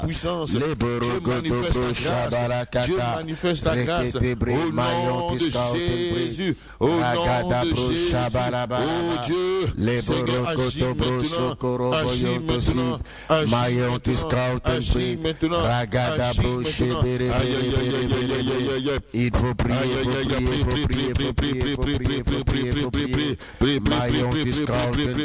puissance. Dieu manifeste ta grâce. Dieu manifeste ta grâce. Au nom de Jésus. Au nom de Jésus. Oh Dieu, Seigneur, agis maintenant. Agis maintenant. Agis maintenant. Il faut prier, il faut prier, il faut prier, il faut prier, il faut prier, il faut prier.